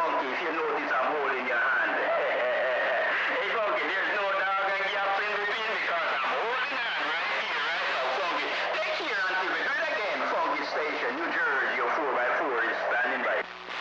Funky, if you notice I'm holding your hand. Hey, Funky, there's no dog and gaps in between because I'm holding on right here, right now, Funky. Take care until we do it again, Funky Station, New Jersey.